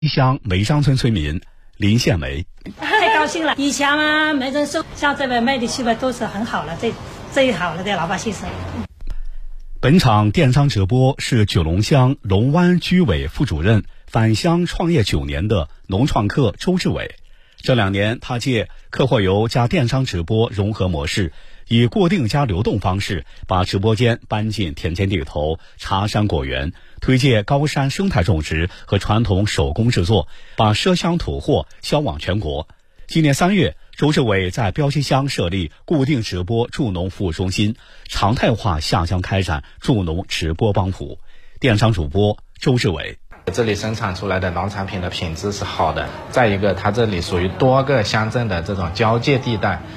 乡梅张村村民林献梅， 太高兴了！以前嘛没人收，像这边卖的气氛都是很好了，最好了，对老百姓是。 本场电商直播是九龙乡龙湾居委副主任、返乡创业9年的农创客周志伟。这2年，他借客货游加电商直播融合模式，以固定加流动方式，把直播间搬进田间地头、茶山果园，推介高山生态种植和传统手工制作，把赊乡土货销往全国。今年3月，周志伟在标西乡设立固定直播助农服务中心，常态化下乡开展助农直播帮扶。电商主播周志伟。 这里生产出来的农产品的品质是好的，再一个它这里属于多个乡镇的这种交界地带，